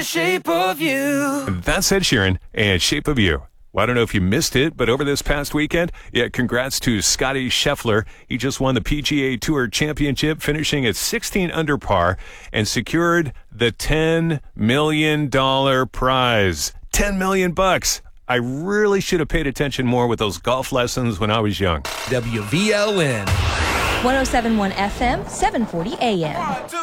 Shape of You. That's Ed Sheeran and Shape of You. Well, I don't know if you missed it, but over this past weekend, congrats to Scotty Scheffler. He just won the PGA Tour Championship, finishing at 16 under par and secured the $10 million prize. $10 million bucks. I really should have paid attention more with those golf lessons when I was young. WVLN. 107.1 FM, 740 AM.